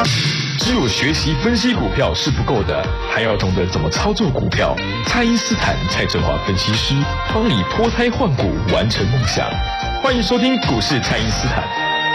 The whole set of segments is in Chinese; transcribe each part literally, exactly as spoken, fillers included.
只有学习分析股票是不够的，还要懂得怎么操作股票。蔡因斯坦蔡正华分析师帮你脱胎换骨，完成梦想。欢迎收听股市蔡因斯坦。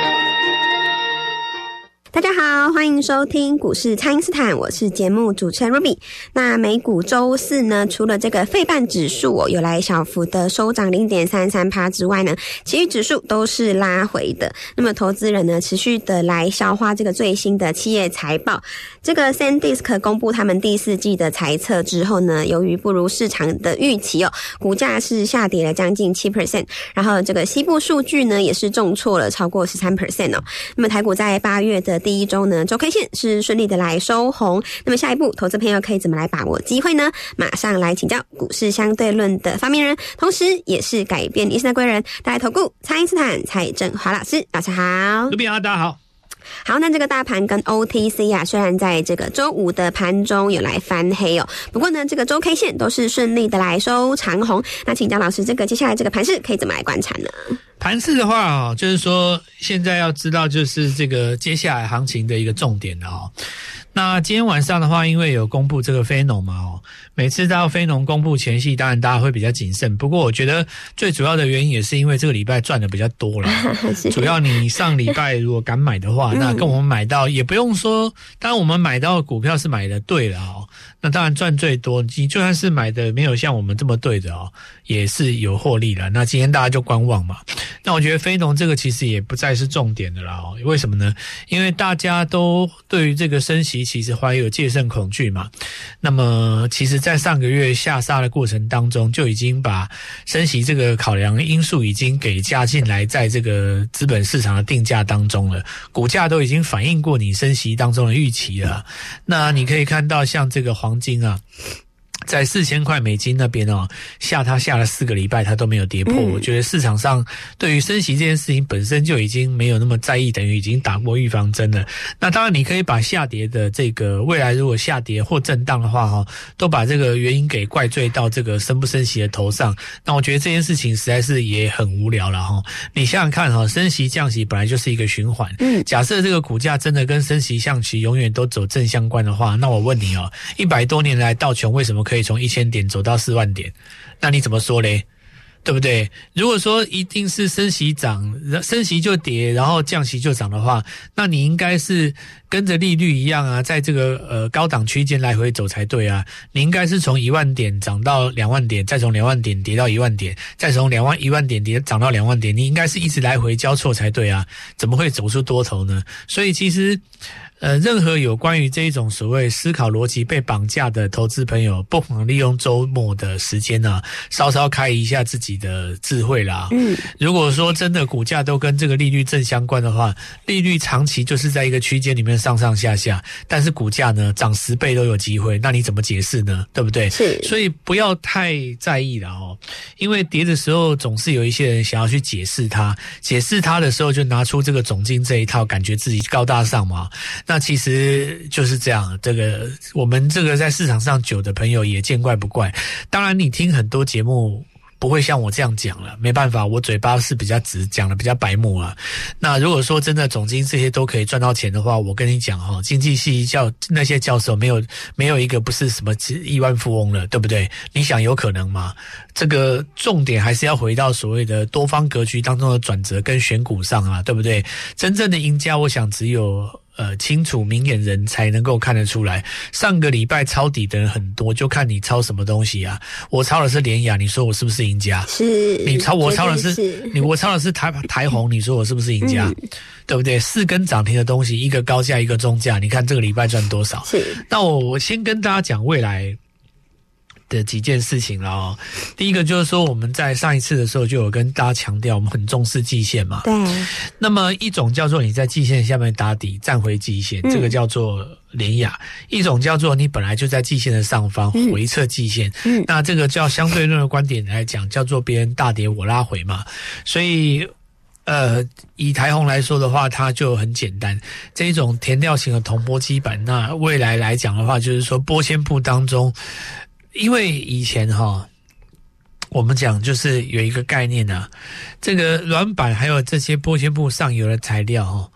大家好，欢迎收听股市蔡因斯坦，我是节目主持人 Ruby。那美股周四呢，除了这个费半指数哦有来小幅的收涨 零点三三%之外呢，其余指数都是拉回的。那么投资人呢，持续的来消化这个最新的企业财报。这个 SanDisk 公布他们第四季的财测之后呢，由于不如市场的预期哦，股价是下跌了将近 百分之七， 然后这个西部数据呢也是重挫了超过 百分之十三 哦。那么台股在八月的第一周呢，周 K 线是顺利的来收红。那么下一步投资朋友可以怎么来把握机会呢？马上来请教股市相对论的发明人，同时也是改变一生的贵人，大来投顾蔡因斯坦蔡正华老师，老师好。 卢比亚大家好。 好，那这个大盘跟 O T C 啊，虽然在这个周五的盘中有来翻黑哦，不过呢，这个周 K 线都是顺利的来收长红。那请教老师，这个接下来这个盘势可以怎么来观察呢？ 盘势的话哦，就是说现在要知道就是这个接下来行情的一个重点了哦。那今天晚上的话，因为有公布这个非农嘛哦，每次到非农公布前夕，当然大家会比较谨慎。不过我觉得最主要的原因也是因为这个礼拜赚的比较多了。主要你上礼拜如果敢买的话，那跟我们买到也不用说，当然我们买到的股票是买的对了哦，那当然赚最多。你就算是买的没有像我们这么对的哦，也是有获利了。那今天大家就观望嘛。那我觉得非农这个其实也不再是重点的啦哦，为什么呢？因为大家都对于这个升息其实怀有戒慎恐惧嘛。那么其实在上个月下杀的过程当中，就已经把升息这个考量因素已经给加进来在这个资本市场的定价当中了，股价都已经反映过你升息当中的预期了。那你可以看到像这个黄金啊，在四千块美金那边哦，下它下了四个礼拜，它都没有跌破。嗯、我觉得市场上对于升息这件事情本身就已经没有那么在意，等于已经打过预防针了。那当然，你可以把下跌的这个未来如果下跌或震荡的话，哈，都把这个原因给怪罪到这个升不升息的头上。那我觉得这件事情实在是也很无聊了哈。你想想看哈，升息降息本来就是一个循环。嗯，假设这个股价真的跟升息降息永远都走正相关的话，那我问你哦，一百多年来道琼为什么可以可以从一千点走到四万点，那你怎么说嘞？对不对？如果说一定是升息涨，升息就跌，然后降息就涨的话，那你应该是跟着利率一样啊，在这个呃高档区间来回走才对啊。你应该是从一万点涨到两万点，再从两万点跌到一万点，再从两万一万点跌涨到两万点，你应该是一直来回交错才对啊，怎么会走出多头呢？所以其实呃，任何有关于这一种所谓思考逻辑被绑架的投资朋友，不妨利用周末的时间呢、啊，稍稍开一下自己的智慧啦。嗯，如果说真的股价都跟这个利率正相关的话，利率长期就是在一个区间里面上上下下，但是股价呢涨十倍都有机会，那你怎么解释呢？对不对？是，所以不要太在意了哦，因为跌的时候总是有一些人想要去解释它，解释它的时候就拿出这个总经这一套，感觉自己高大上嘛。那其实就是这样，这个我们这个在市场上久的朋友也见怪不怪。当然你听很多节目不会像我这样讲了，没办法，我嘴巴是比较直，讲的比较白目啊。那如果说真的总经这些都可以赚到钱的话，我跟你讲哈，经济系教那些教授没有没有一个不是什么亿万富翁了，对不对？你想有可能吗？这个重点还是要回到所谓的多方格局当中的转折跟选股上啊，对不对？真正的赢家，我想只有呃，清楚明眼人才能够看得出来。上个礼拜抄底的人很多，就看你抄什么东西啊。我抄的是联亚，你说我是不是赢家？是。你抄我抄的是, 是你我抄的是台台红，你说我是不是赢家？嗯、对不对？四根涨停的东西，一个高价一个中价，你看这个礼拜赚多少？是。那我我先跟大家讲未来的几件事情了哦。第一个就是说，我们在上一次的时候就有跟大家强调，我们很重视季线嘛。对。那么一种叫做你在季线下面打底站回季线，嗯、这个叫做联亚；一种叫做你本来就在季线的上方、嗯、回撤季线，嗯，那这个叫相对论的观点来讲，叫做别人大跌我拉回嘛。所以呃，以台红来说的话，它就很简单，这一种填调型的铜箔基板，那未来来讲的话，就是说玻纤布当中。因为以前哈，我们讲就是有一个概念啊，这个软板还有这些玻纤布上游的材料哈，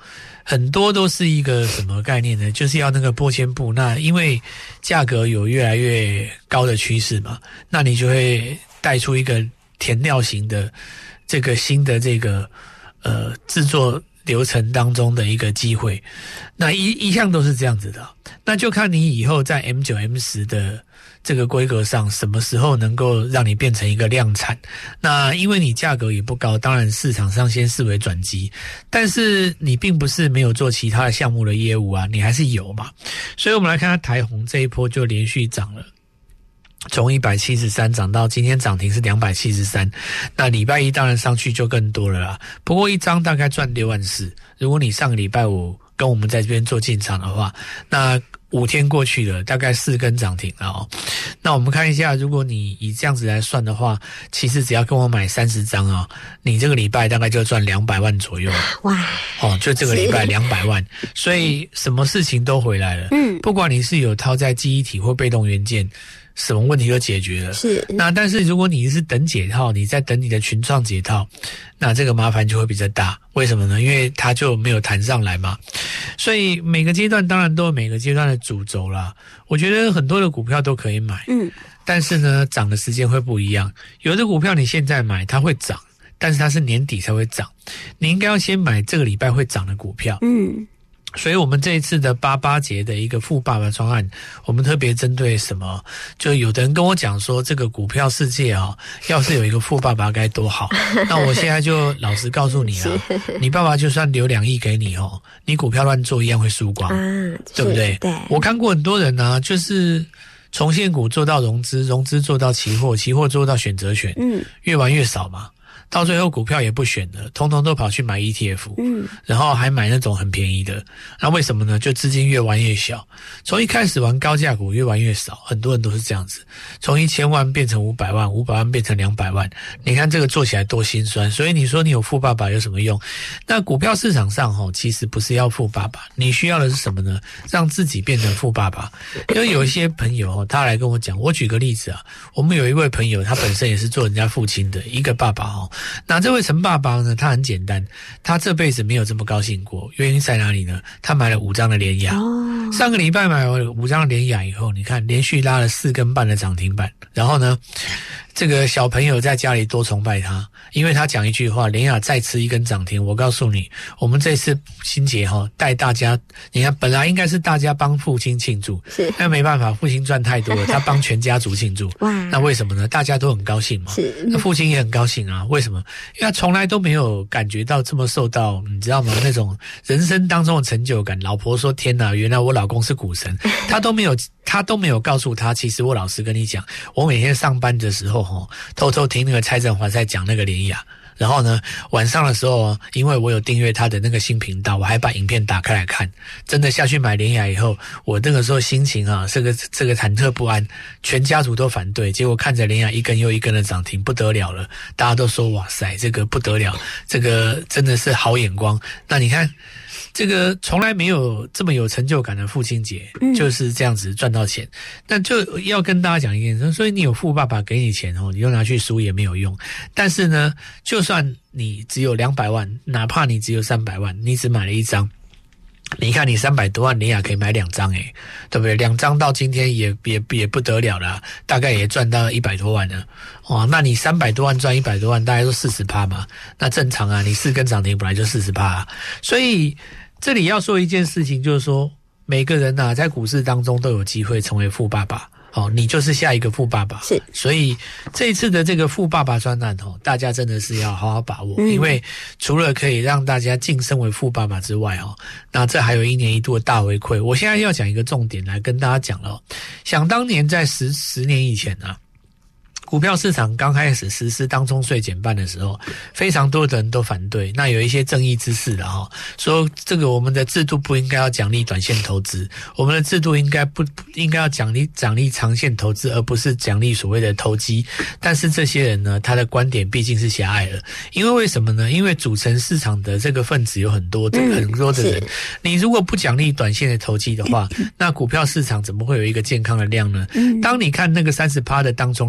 很多都是一个什么概念呢？就是要那个波纤布，那因为价格有越来越高的趋势嘛，那你就会带出一个填料型的这个新的这个呃制作流程当中的一个机会，那一一向都是这样子的，那就看你以后在 M 九 M 十 的这个规格上什么时候能够让你变成一个量产。那因为你价格也不高，当然市场上先视为转机，但是你并不是没有做其他的项目的业务啊，你还是有嘛。所以我们来看它台红这一波就连续涨了，从一百七十三涨到今天涨停是两百七十三，那礼拜一当然上去就更多了啦。不过一张大概赚六万四，如果你上个礼拜五跟我们在这边做进场的话，那五天过去了，大概四根涨停了哦。那我们看一下，如果你以这样子来算的话，其实只要跟我买三十张啊，你这个礼拜大概就赚两百万左右。 哇！ 哦，就这个礼拜两百万，所以什么事情都回来了。嗯，不管你是有套在记忆体或被动元件，什么问题都解决了。是。那但是如果你是等解套，你在等你的群创解套，那这个麻烦就会比较大。为什么呢？因为它就没有弹上来嘛。所以每个阶段当然都有每个阶段的主轴啦。我觉得很多的股票都可以买，嗯，但是呢，涨的时间会不一样。有的股票你现在买它会涨，但是它是年底才会涨，你应该要先买这个礼拜会涨的股票，嗯。所以我们这一次的八八节的一个富爸爸专案，我们特别针对什么？就有的人跟我讲说，这个股票世界啊、哦，要是有一个富爸爸该多好。那我现在就老实告诉你啊，你爸爸就算留两亿给你哦，你股票乱做一样会输光，啊、对不对？对。我看过很多人呢、啊，就是从现股做到融资，融资做到期货，期货做到选择权，嗯，越玩越少嘛。到最后股票也不选了，通通都跑去买 E T F， 嗯，然后还买那种很便宜的。那为什么呢？就资金越玩越小，从一开始玩高价股越玩越少，很多人都是这样子，从一千万变成五百万，五百万变成两百万，你看这个做起来多心酸。所以你说你有富爸爸有什么用？那股票市场上齁，其实不是要富爸爸，你需要的是什么呢？让自己变成富爸爸。因为有一些朋友他来跟我讲，我举个例子啊，我们有一位朋友，他本身也是做人家父亲的一个爸爸齁。那这位陈爸爸呢，他很简单，他这辈子没有这么高兴过。原因在哪里呢？他买了五张的联亚，哦，上个礼拜买了五张的联亚以后，你看连续拉了四根半的涨停板，然后呢，这个小朋友在家里多崇拜他，因为他讲一句话，联亚再吃一根涨停，我告诉你，我们这次新节哈带大家，你看本来应该是大家帮父亲庆祝，是，但没办法，父亲赚太多了，他帮全家族庆祝。哇，那为什么呢？大家都很高兴嘛，是，那父亲也很高兴啊。为什么？因为他从来都没有感觉到这么受到，你知道吗？那种人生当中的成就感。老婆说：“天哪，原来我老公是股神。”他都没有，他都没有告诉他，其实我老实跟你讲，我每天上班的时候吼，偷偷听那个蔡振华在讲那个联亚。然后呢，晚上的时候，因为我有订阅他的那个新频道，我还把影片打开来看。真的下去买联亚以后，我那个时候心情啊，这个这个忐忑不安，全家族都反对。结果看着联亚一根又一根的涨停，不得了了，大家都说哇塞，这个不得了，这个真的是好眼光。那你看，这个从来没有这么有成就感的父亲节，嗯，就是这样子赚到钱。那就要跟大家讲一件事，所以你有富爸爸给你钱哦，你又拿去输也没有用。但是呢，就算你只有两百万，哪怕你只有三百万，你只买了一张，你看你三百多万联亚可以买两张诶，对不对？两张到今天也也也不得了了，大概也赚到一百多万了。哇，那你三百多万赚一百多万，大概都 百分之四十 嘛，那正常啊，你四根涨停本来就 百分之四十 啊。所以这里要说一件事情，就是说每个人啊在股市当中都有机会成为富爸爸。哦，你就是下一个富爸爸，是，所以这一次的这个富爸爸专案哦，大家真的是要好好把握，嗯，因为除了可以让大家晋升为富爸爸之外哦，那这还有一年一度的大回馈。我现在要讲一个重点来跟大家讲了，想当年在十十年以前啊，股票市场刚开始实施当冲税减半的时候，非常多的人都反对。那有一些正义之士的哈，说这个我们的制度不应该要奖励短线投资，我们的制度应该不应该要奖励奖励长线投资，而不是奖励所谓的投机。但是这些人呢，他的观点毕竟是狭隘的，因为为什么呢？因为组成市场的这个分子有很多的、嗯、很多的人，你如果不奖励短线的投机的话，那股票市场怎么会有一个健康的量呢？当你看那个 百分之三十 的当冲量已经变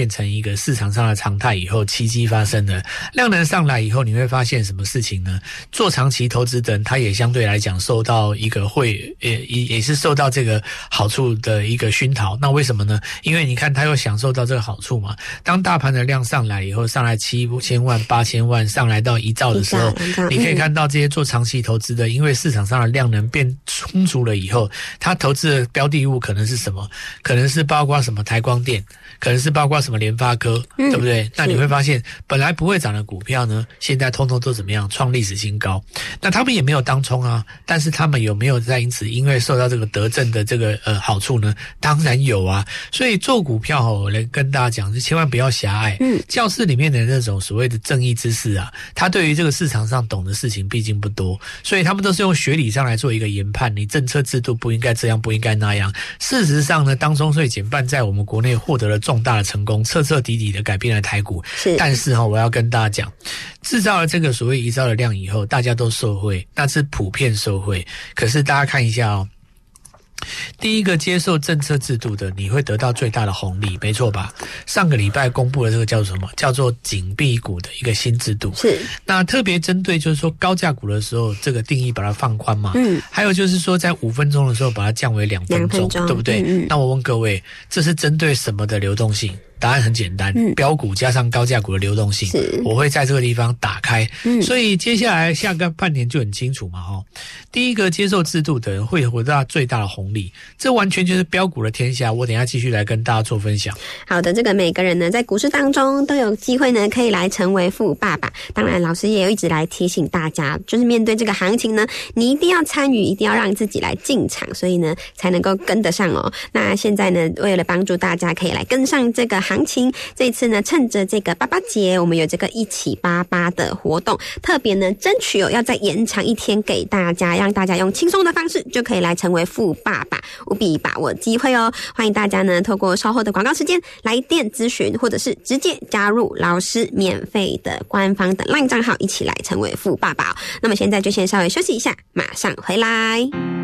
变成一个市场上的常态以后，奇迹发生了。量能上来以后，你会发现什么事情呢？做长期投资的人，他也相对来讲受到一个会也也也是受到这个好处的一个熏陶。那为什么呢？因为你看他又享受到这个好处嘛。当大盘的量上来以后，上来七千万、八千万，上来到一兆的时候，你可以看到这些做长期投资的，因为市场上的量能变充足了以后，他投资的标的物可能是什么？可能是包括什么台光电，可能是包括什么联发科，嗯、对不对？那你会发现，本来不会涨的股票呢，现在通通都怎么样？创历史新高。那他们也没有当冲啊，但是他们有没有在因此因为受到这个德政的这个呃好处呢？当然有啊。所以做股票哦，我来跟大家讲，就千万不要狭隘。嗯，教室里面的那种所谓的正义之士啊，他对于这个市场上懂的事情毕竟不多，所以他们都是用学理上来做一个研判，你政策制度不应该这样，不应该那样。事实上呢，当冲税减半在我们国内获得了重大的成功，彻彻底底的改变了台股。是，但是哈、哦，我要跟大家讲，制造了这个所谓一兆的量以后，大家都受惠，那是普遍受惠。可是大家看一下哦。第一个接受政策制度的，你会得到最大的红利，没错吧？上个礼拜公布了这个叫什么？叫做紧闭股的一个新制度。是。那特别针对就是说高价股的时候，这个定义把它放宽嘛。嗯。还有就是说，在五分钟的时候把它降为两分钟，对不对？嗯。那我问各位，这是针对什么的流动性？答案很简单，嗯、标股加上高价股的流动性，我会在这个地方打开。嗯、所以接下来下个半年就很清楚嘛，哦，第一个接受制度的人会获得最大的红利，这完全就是标股的天下。我等一下继续来跟大家做分享。 好的，这个每个人呢在股市当中都有机会呢，可以来成为富爸爸。当然，老师也有一直来提醒大家，就是面对这个行情呢，你一定要参与，一定要让自己来进场，所以呢才能够跟得上哦。那现在呢，为了帮助大家可以来跟上这个行行情，这一次呢，趁着这个八八节，我们有这个一起八八的活动，特别呢，争取哦要再延长一天给大家，让大家用轻松的方式就可以来成为富爸爸，务必把握机会哦！欢迎大家呢，透过稍后的广告时间来电咨询，或者是直接加入老师免费的官方的 LINE 账号，一起来成为富爸爸哦。那么现在就先稍微休息一下，马上回来。